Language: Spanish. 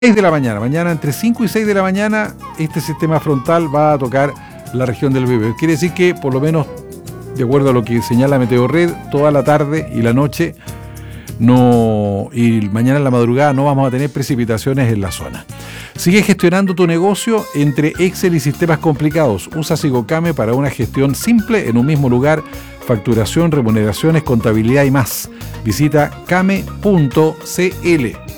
6 de la mañana. Mañana entre 5 y 6 de la mañana este sistema frontal va a tocar la región del Biobío. Quiere decir que por lo menos, de acuerdo a lo que señala Meteorred, toda la tarde y la noche y mañana en la madrugada no vamos a tener precipitaciones en la zona. Sigue gestionando tu negocio entre Excel y sistemas complicados. Usa Sigocame para una gestión simple en un mismo lugar, facturación, remuneraciones, contabilidad y más. Visita came.cl.